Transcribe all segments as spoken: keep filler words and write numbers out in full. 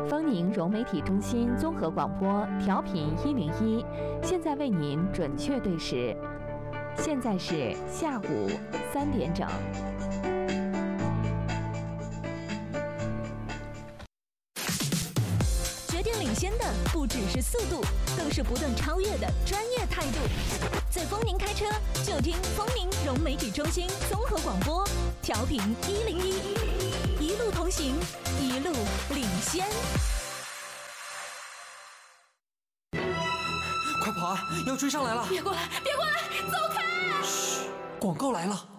丰宁融媒体中心综合广播调频一零一，现在为您准确对时，现在是下午三点整。 决定领先的不只是速度，更是不断超越的专业态度。在丰宁开车，就听丰宁融媒体中心综合广播调频一零一，一路同行，一路领先。 快跑啊！要追上来了！ 别过来，别过来，走开！ 嘘，广告来了。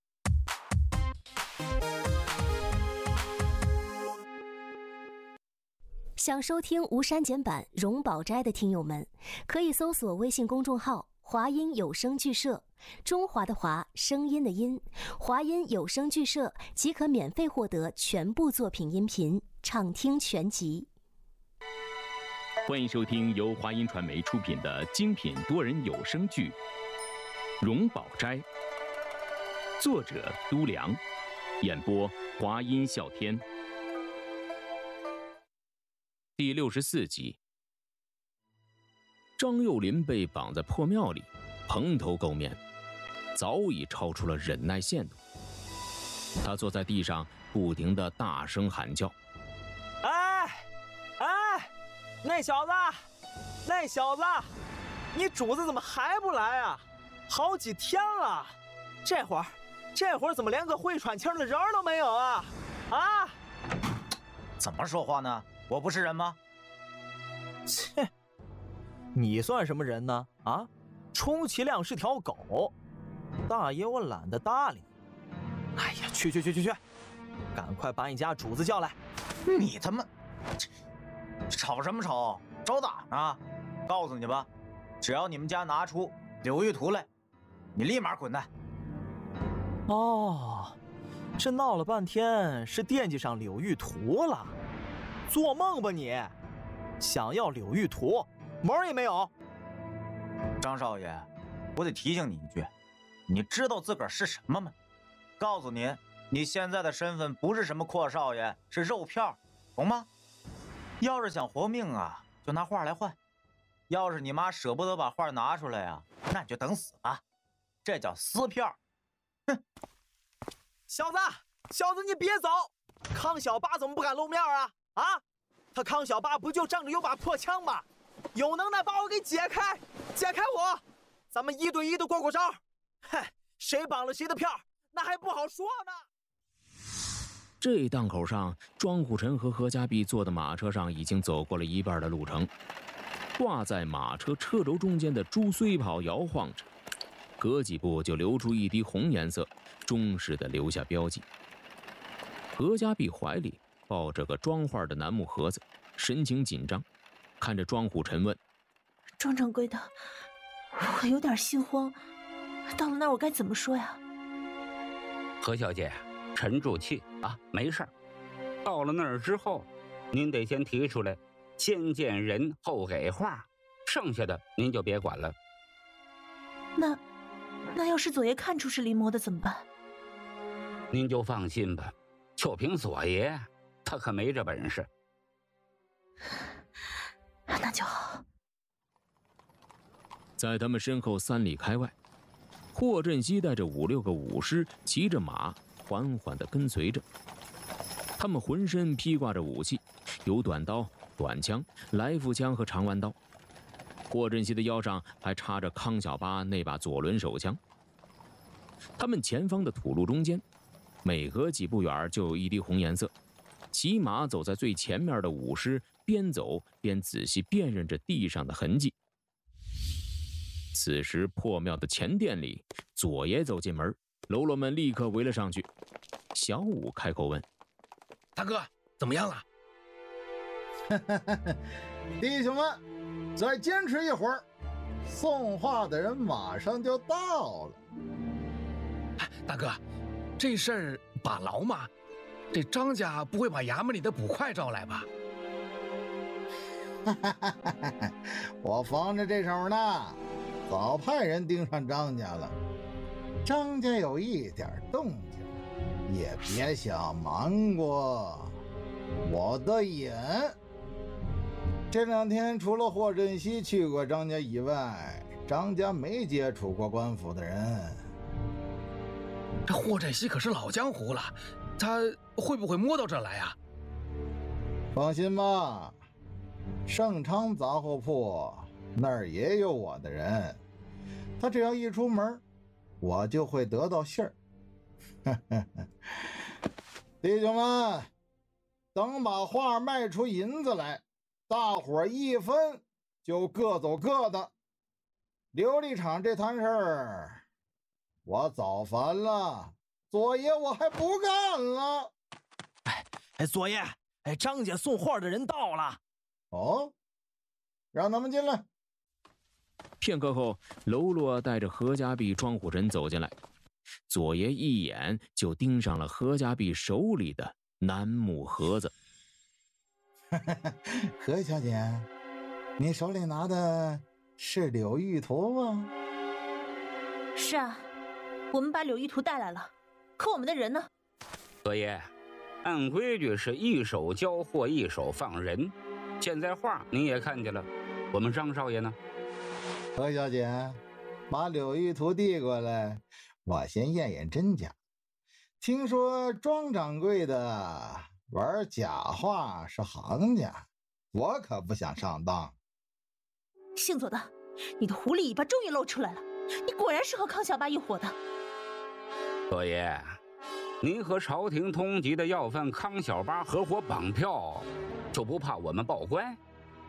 想收听无删减版《荣宝斋》的听友们，可以搜索微信公众号“华音有声剧社”，中华的华，声音的音，华音有声剧社即可免费获得全部作品音频，畅听全集。 欢迎收听由华音传媒出品的精品多人有声剧《荣宝斋》，作者都良，演播华音笑天。第六十四集，张幼林被绑在破庙里，蓬头垢面，早已超出了忍耐限度。他坐在地上，不停地大声喊叫：“ 哎，哎，那小子，那小子，你主子怎么还不来啊？好几天了，这会儿，这会儿怎么连个会喘气的人都没有啊？啊？ 怎么说话呢？我不是人吗？ 切，你算什么人呢？啊，充其量是条狗，大爷我懒得搭理。哎呀，去去去去去，赶快把你家主子叫来！ 你他妈，吵什么吵？找打呢？告诉你吧，只要你们家拿出柳玉图来，你立马滚蛋。 哦，这闹了半天是惦记上柳玉图了。做梦吧你！想要柳玉图，门也没有。 张少爷，我得提醒你一句，你知道自个儿是什么吗？告诉你，你现在的身份不是什么阔少爷，是肉票，懂吗？要是想活命啊，就拿画来换；要是你妈舍不得把画拿出来呀、啊，那你就等死吧。这叫撕票。哼！ 小子，小子，你别走！康小八怎么不敢露面啊？啊，他康小八不就仗着有把破枪吗？有能耐把我给解开，解开我，咱们一对一的过过招。哼，谁绑了谁的票，那还不好说呢。 这档口上，庄虎臣和何家碧坐的马车上已经走过了一半的路程，挂在马车车轴中间的朱虽袍摇晃着，隔几步就流出一滴红颜色，忠实地留下标记。何家碧怀里抱着个装画的楠木盒子，神情紧张，看着庄虎臣问：“ 庄掌柜的，我有点心慌，到了那儿我该怎么说呀？” 何小姐，沉住气啊，没事儿。到了那儿之后，您得先提出来，先见人后给画，剩下的您就别管了。 那，那要是左爷看出是临摹的怎么办？ 您就放心吧，就凭左爷，他可没这本事。 那就好。 在他们身后三里开外，霍振西带着五六个武师骑着马缓缓地跟随着，他们浑身披挂着武器，有短刀、短枪、来复枪和长弯刀。霍振西的腰上还插着康小八那把左轮手枪。他们前方的土路中间，每隔几步远就有一滴红颜色。骑马走在最前面的武师边走边仔细辨认着地上的痕迹。此时破庙的前殿里，左爷走进门，喽啰们立刻围了上去。小武开口问：“ 大哥，怎么样了？” 弟兄们，再坚持一会儿，送画的人马上就到了。 大哥，这事儿把牢吗？这张家不会把衙门里的捕快招来吧？ 我防着这手呢，早派人盯上张家了。张家有一点动静，也别想瞒过我的眼。 这两天除了霍振熙去过张家以外，张家没接触过官府的人。 这霍振熙可是老江湖了，他会不会摸到这来啊？ 放心吧，盛昌杂货铺那儿也有我的人，他只要一出门，我就会得到信儿。弟兄们，等把画卖出银子来，大伙儿一分就各走各的。琉璃厂这摊事儿，我早烦了，左爷我还不干了。 哎哎，左爷，哎，张家送货的人到了。 哦，让他们进来。 片刻后，喽啰带着何家壁庄户人走进来，左爷一眼就盯上了何家壁手里的楠木盒子。 何小姐，你手里拿的是柳玉图啊？ 是啊，我们把柳玉图带来了，可我们的人呢？ 左爷，按规矩是一手交货一手放人，现在画你也看见了，我们张少爷呢？ 何小姐，把柳玉图递过来，我先验验真假。听说庄掌柜的玩假画是行家，我可不想上当。 姓左的，你的狐狸尾巴终于露出来了，你果然是和康小八一伙的。 左爷，您和朝廷通缉的要犯康小八合伙绑票，就不怕我们报官？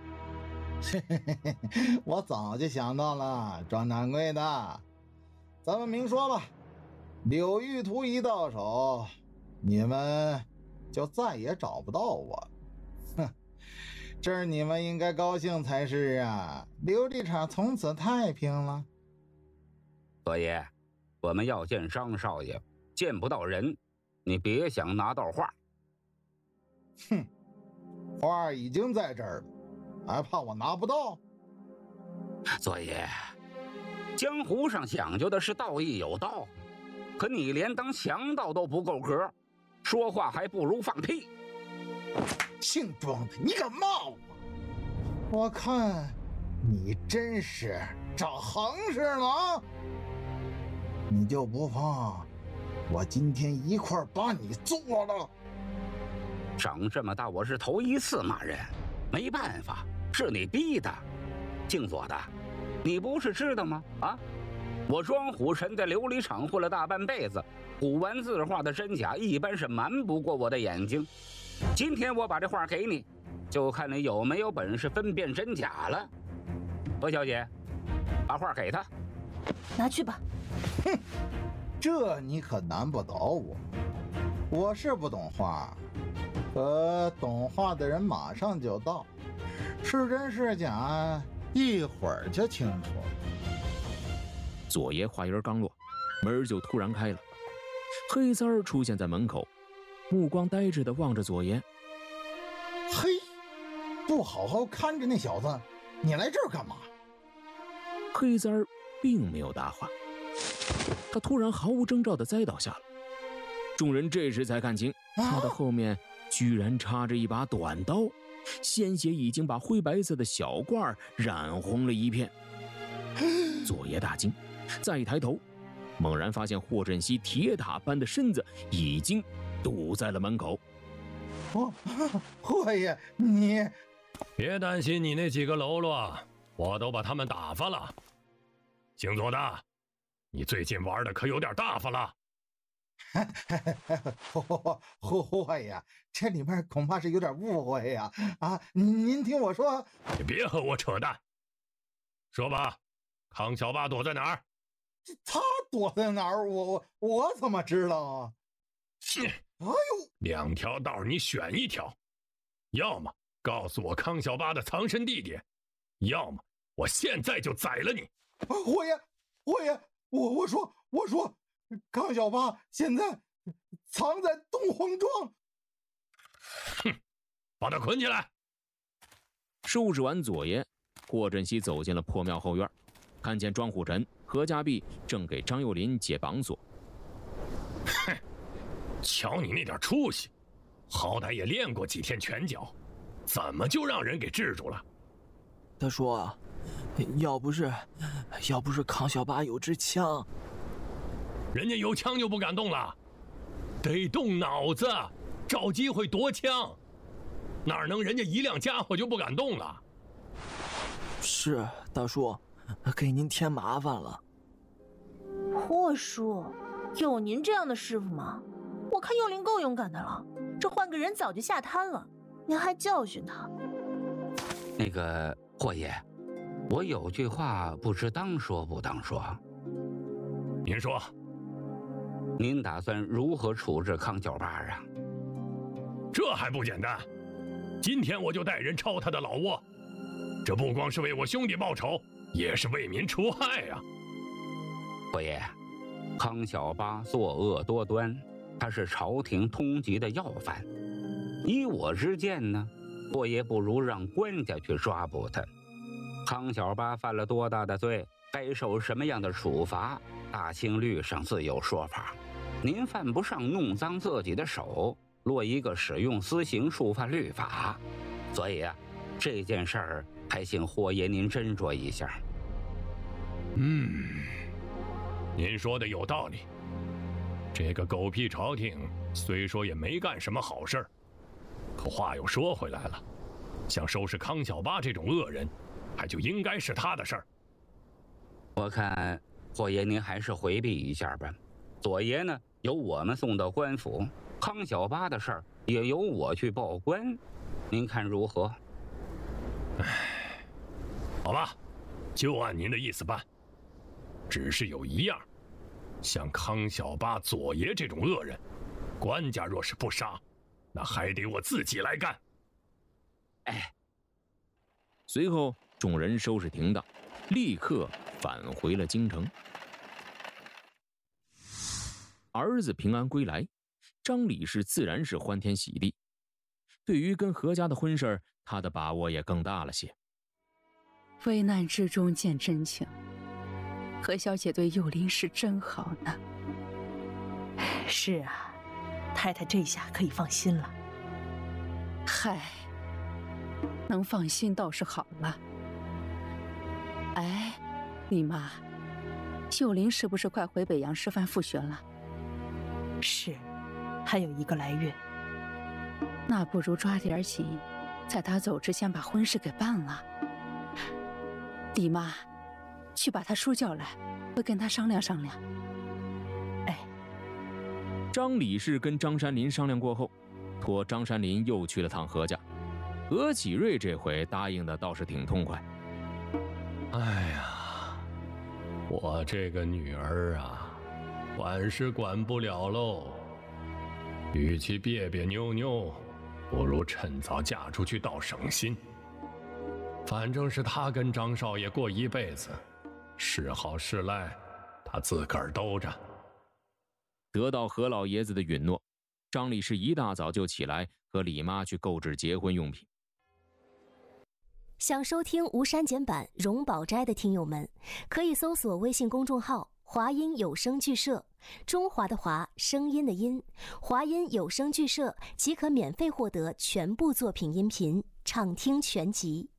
我早就想到了，庄掌柜的，咱们明说吧。柳玉图一到手，你们就再也找不到我。哼，这儿你们应该高兴才是啊！琉璃厂从此太平了。 左爷，我们要见张少爷，见不到人，你别想拿到画。 哼，画已经在这儿了，还怕我拿不到？ 左爷，江湖上讲究的是道义有道，可你连当强盗都不够格，说话还不如放屁。 姓庄的，你敢骂我？我看你真是长行市了啊！你就不怕我今天一块把你做了？ 长这么大我是头一次骂人，没办法，是你逼的。姓左的，你不是知道吗？啊，我庄虎神在琉璃厂混了大半辈子，古玩字画的真假一般是瞒不过我的眼睛。今天我把这画给你，就看你有没有本事分辨真假了。何小姐，把画给他， 拿去吧。 哼，这你可难不倒我。我是不懂画，可懂画的人马上就到，是真是假，一会儿就清楚了。 左爷话音刚落，门就突然开了，黑三儿出现在门口，目光呆滞地望着左爷。 嘿，不好好看着那小子，你来这儿干嘛？ 黑三儿并没有答话，他突然毫无征兆地栽倒下了。众人这时才看清，他的后面居然插着一把短刀，鲜血已经把灰白色的小褂染红了一片。左爷大惊，再一抬头，猛然发现霍振熙铁塔般的身子已经堵在了门口。 哦，霍爷，你别担心，你那几个喽啰，我都把他们打发了。姓左的，你最近玩的可有点大发了。 霍霍霍爷，这里面恐怕是有点误会呀！啊，您听我说， 你别和我扯淡。说吧，康小八躲在哪儿？ 他躲在哪儿？我我我怎么知道啊？哎呦， 两条道你选一条，要么告诉我康小八的藏身地点，要么我现在就宰了你。 霍爷，霍爷，我我说我说。康小八现在藏在东皇庄。 哼，把他捆起来。 收拾完左爷，霍振熙走进了破庙后院，看见庄虎臣、何家壁正给张幼林解绑索。 哼，瞧你那点出息，好歹也练过几天拳脚，怎么就让人给制住了？ 他说，要不是，要不是康小八有支枪， 人家有枪就不敢动了，得动脑子，找机会夺枪，哪能人家一辆家伙就不敢动了？ 是大叔，给您添麻烦了。 霍叔，有您这样的师傅吗？我看幼灵够勇敢的了，这换个人早就下滩了，您还教训他？ 那个霍爷，我有句话不知当说不当说。 您说， 您打算如何处置康小八啊？ 这还不简单，今天我就带人抄他的老窝，这不光是为我兄弟报仇，也是为民除害呀、啊。 霍爷，康小八作恶多端，他是朝廷通缉的要犯。依我之见呢，霍爷不如让官家去抓捕他。康小八犯了多大的罪，该受什么样的处罚，大清律上自有说法。您犯不上弄脏自己的手，落一个使用私刑触犯律法。所以啊，这件事儿还请霍爷您斟酌一下。 嗯，您说的有道理。这个狗屁朝廷虽说也没干什么好事儿，可话又说回来了，想收拾康小八这种恶人，还就应该是他的事儿。 我看霍爷您还是回避一下吧。左爷呢，由我们送到官府，康小八的事儿也由我去报官，您看如何？ 唉，好吧，就按您的意思办。只是有一样，像康小八、左爷这种恶人，官家若是不杀，那还得我自己来干。 哎， 随后众人收拾停当，立刻返回了京城。儿子平安归来，张李氏自然是欢天喜地。对于跟何家的婚事，他的把握也更大了些。 危难之中见真情，何小姐对幼灵是真好呢。 是啊，太太这下可以放心了。 嗨，能放心倒是好了。哎，李妈，幼灵是不是快回北洋师范复学了？ 是，还有一个来月。 那不如抓点紧，在他走之前把婚事给办了。李妈，去把他叔叫来，我跟他商量商量。 哎， 张李氏跟张山林商量过后，托张山林又去了趟何家。何启瑞这回答应的倒是挺痛快。 哎呀，我这个女儿啊，管是管不了喽。与其别别扭扭，不如趁早嫁出去倒省心。反正是他跟张少爷过一辈子，是好是赖，他自个儿兜着。 得到何老爷子的允诺，张李氏一大早就起来和李妈去购置结婚用品。 想收听无删减版《荣宝斋》的听友们，可以搜索微信公众号“华音有声剧社”，中华的华，声音的音，华音有声剧社即可免费获得全部作品音频，畅听全集。